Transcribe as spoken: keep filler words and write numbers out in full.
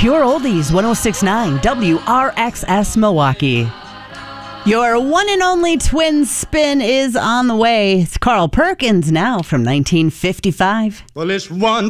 Pure Oldies, one oh six point nine W R X S Milwaukee. Your one and only twin spin is on the way. It's Carl Perkins now from nineteen fifty-five. Well, it's one